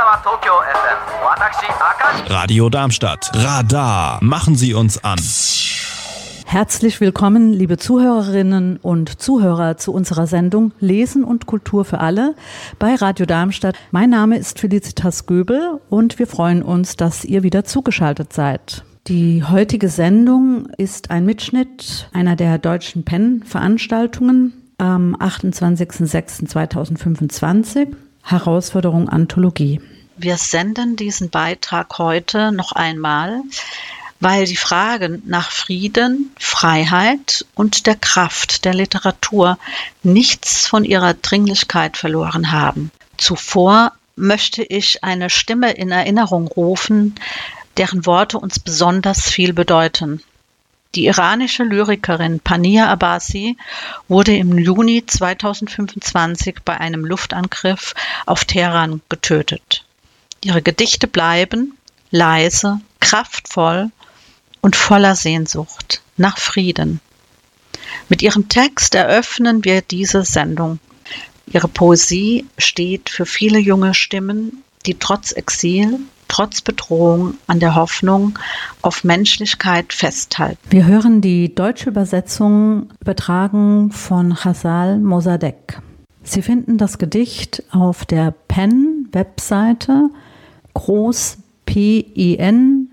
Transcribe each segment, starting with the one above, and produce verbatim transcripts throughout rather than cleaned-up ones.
Radio Darmstadt. Radar. Machen Sie uns an. Herzlich willkommen, liebe Zuhörerinnen und Zuhörer, zu unserer Sendung Lesen und Kultur für alle bei Radio Darmstadt. Mein Name ist Felicitas Göbel und wir freuen uns, dass ihr wieder zugeschaltet seid. Die heutige Sendung ist ein Mitschnitt einer der Deutschen Pen-Veranstaltungen am achtundzwanzigsten sechsten zweitausendfünfundzwanzig, Herausforderung Anthologie. Wir senden diesen Beitrag heute noch einmal, weil die Fragen nach Frieden, Freiheit und der Kraft der Literatur nichts von ihrer Dringlichkeit verloren haben. Zuvor möchte ich eine Stimme in Erinnerung rufen, deren Worte uns besonders viel bedeuten. Die iranische Lyrikerin Pania Abbasi wurde im Juni zweitausendfünfundzwanzig bei einem Luftangriff auf Teheran getötet. Ihre Gedichte bleiben leise, kraftvoll und voller Sehnsucht nach Frieden. Mit ihrem Text eröffnen wir diese Sendung. Ihre Poesie steht für viele junge Stimmen, die trotz Exil, trotz Bedrohung an der Hoffnung auf Menschlichkeit festhalten. Wir hören die deutsche Übersetzung, übertragen von Ghazal Mossadegh. Sie finden das Gedicht auf der Pen-Webseite groß pen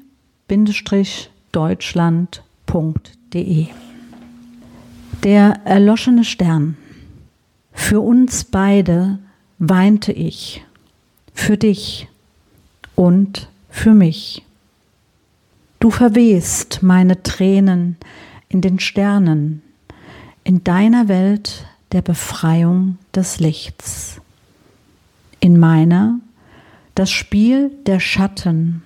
Deutschland punkt de. Der erloschene Stern. Für uns beide weinte ich, für dich und für mich. Du verwehst meine Tränen in den Sternen, in deiner Welt der Befreiung des Lichts. In meiner das Spiel der Schatten.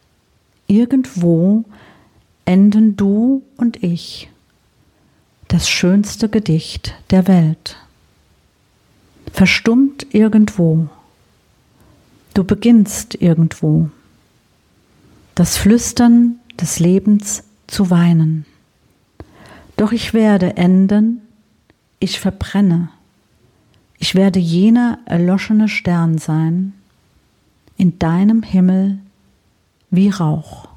Irgendwo enden du und ich, das schönste Gedicht der Welt. Verstummt irgendwo, du beginnst irgendwo, das Flüstern des Lebens zu weinen. Doch ich werde enden, ich verbrenne, ich werde jener erloschene Stern sein, in deinem Himmel wie Rauch.